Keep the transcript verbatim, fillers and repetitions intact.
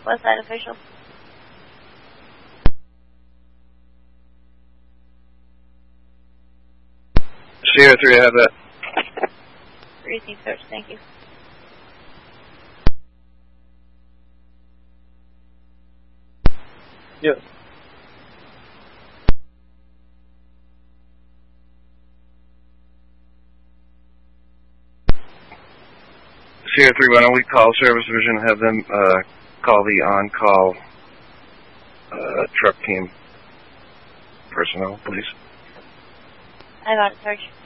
West Side official. Sierra three, I have that. Receive search, thank you. Yes. Sierra three, why don't we call Service Division and have them uh, call the on-call uh, truck team personnel, please? I got it, search.